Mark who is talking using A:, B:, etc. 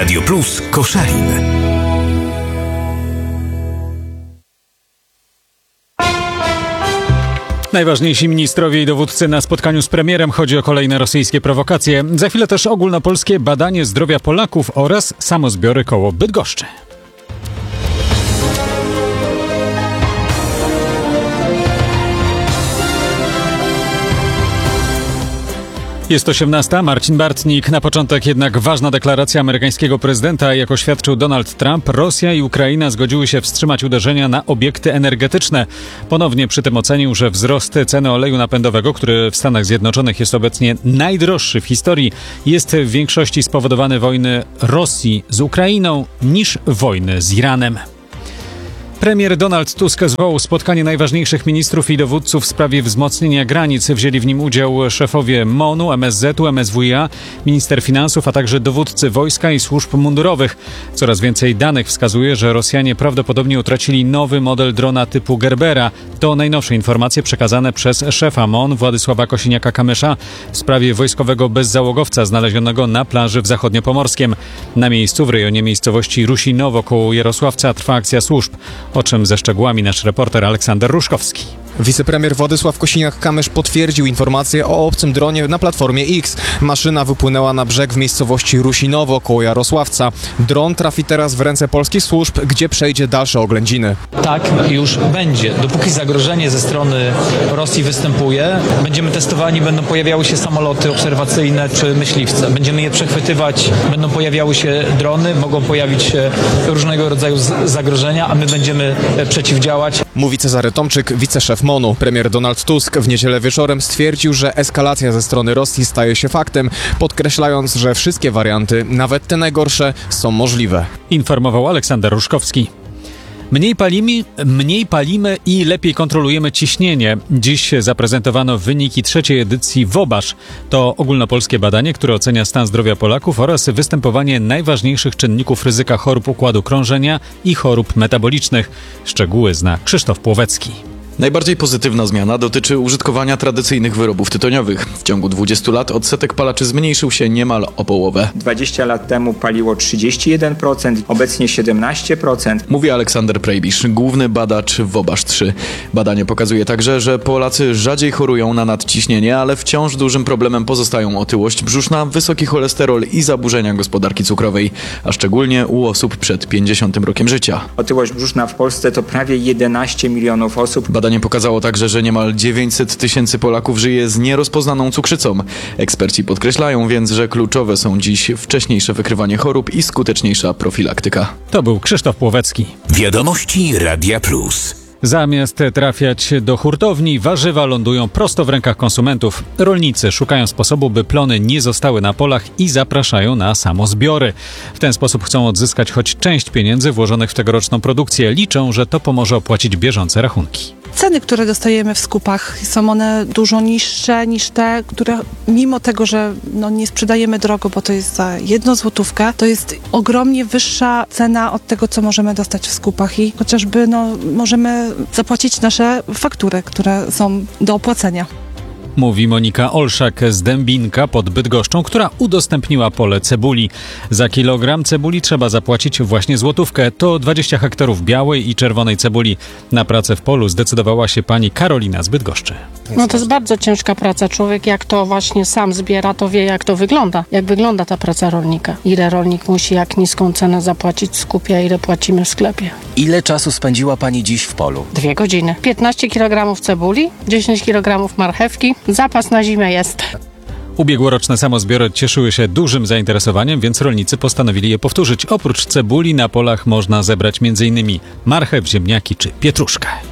A: Radio Plus Koszalin.
B: Najważniejsi ministrowie i dowódcy na spotkaniu z premierem. Chodzi o kolejne rosyjskie prowokacje. Za chwilę też ogólnopolskie badanie zdrowia Polaków oraz samozbiory koło Bydgoszczy. Jest 18. Marcin Bartnik. Na początek jednak ważna deklaracja amerykańskiego prezydenta. Jak oświadczył Donald Trump, Rosja i Ukraina zgodziły się wstrzymać uderzenia na obiekty energetyczne. Ponownie przy tym ocenił, że wzrost ceny oleju napędowego, który w Stanach Zjednoczonych jest obecnie najdroższy w historii, jest w większości spowodowany wojny Rosji z Ukrainą niż wojny z Iranem. Premier Donald Tusk zwołał spotkanie najważniejszych ministrów i dowódców w sprawie wzmocnienia granic. Wzięli w nim udział szefowie MON-u, MSZ-u, MSWiA, minister finansów, a także dowódcy wojska i służb mundurowych. Coraz więcej danych wskazuje, że Rosjanie prawdopodobnie utracili nowy model drona typu Gerbera. To najnowsze informacje przekazane przez szefa MON Władysława Kosiniaka-Kamysza w sprawie wojskowego bezzałogowca znalezionego na plaży w Zachodniopomorskiem. Na miejscu w rejonie miejscowości Rusinowo koło Jarosławca trwa akcja służb. O czym ze szczegółami nasz reporter Aleksander Ruszkowski.
C: Wicepremier Władysław Kosiniak-Kamysz potwierdził informację o obcym dronie na Platformie X. Maszyna wypłynęła na brzeg w miejscowości Rusinowo koło Jarosławca. Dron trafi teraz w ręce polskich służb, gdzie przejdzie dalsze oględziny.
D: Tak już będzie. Dopóki zagrożenie ze strony Rosji występuje, będziemy testowani, będą pojawiały się samoloty obserwacyjne czy myśliwce. Będziemy je przechwytywać, będą pojawiały się drony, mogą pojawić się różnego rodzaju zagrożenia, a my będziemy przeciwdziałać.
C: Mówi Cezary Tomczyk, wiceszef MON-u. Premier Donald Tusk w niedzielę wieczorem stwierdził, że eskalacja ze strony Rosji staje się faktem, podkreślając, że wszystkie warianty, nawet te najgorsze, są możliwe.
B: Informował Aleksander Ruszkowski. Mniej palimy i lepiej kontrolujemy ciśnienie. Dziś zaprezentowano wyniki trzeciej edycji WOBASZ. To ogólnopolskie badanie, które ocenia stan zdrowia Polaków oraz występowanie najważniejszych czynników ryzyka chorób układu krążenia i chorób metabolicznych. Szczegóły zna Krzysztof Płowecki.
E: Najbardziej pozytywna zmiana dotyczy użytkowania tradycyjnych wyrobów tytoniowych. W ciągu 20 lat odsetek palaczy zmniejszył się niemal o połowę.
F: 20 lat temu paliło 31%, obecnie 17%.
E: Mówi Aleksander Prejbisz, główny badacz WOBASZ 3. Badanie pokazuje także, że Polacy rzadziej chorują na nadciśnienie, ale wciąż dużym problemem pozostają otyłość brzuszna, wysoki cholesterol i zaburzenia gospodarki cukrowej, a szczególnie u osób przed 50 rokiem życia.
F: Otyłość brzuszna w Polsce to prawie 11 milionów osób.
E: Badanie pokazało także, że niemal 900 tysięcy Polaków żyje z nierozpoznaną cukrzycą. Eksperci podkreślają więc, że kluczowe są dziś wcześniejsze wykrywanie chorób i skuteczniejsza profilaktyka.
B: To był Krzysztof Płowecki.
A: Wiadomości Radia Plus.
B: Zamiast trafiać do hurtowni, warzywa lądują prosto w rękach konsumentów. Rolnicy szukają sposobu, by plony nie zostały na polach i zapraszają na samozbiory. W ten sposób chcą odzyskać choć część pieniędzy włożonych w tegoroczną produkcję. Liczą, że to pomoże opłacić bieżące rachunki.
G: Ceny, które dostajemy w skupach, są one dużo niższe niż te, które mimo tego, że nie sprzedajemy drogo, bo to jest za 1 złotówkę, to jest ogromnie wyższa cena od tego, co możemy dostać w skupach i chociażby możemy zapłacić nasze faktury, które są do opłacenia.
B: Mówi Monika Olszak z Dębinka pod Bydgoszczą, która udostępniła pole cebuli. Za kilogram cebuli trzeba zapłacić właśnie złotówkę. To 20 hektarów białej i czerwonej cebuli. Na pracę w polu zdecydowała się pani Karolina z Bydgoszczy.
H: To jest bardzo ciężka praca. Człowiek jak to właśnie sam zbiera, to wie jak to wygląda. Jak wygląda ta praca rolnika. Ile rolnik musi, jak niską cenę zapłacić w skupie, a ile płacimy w sklepie.
I: Ile czasu spędziła pani dziś w polu?
H: 2 godziny. 15 kg cebuli, 10 kg marchewki. Zapas na zimę jest.
B: Ubiegłoroczne samozbiory cieszyły się dużym zainteresowaniem, więc rolnicy postanowili je powtórzyć. Oprócz cebuli na polach można zebrać m.in. marchew, ziemniaki czy pietruszkę.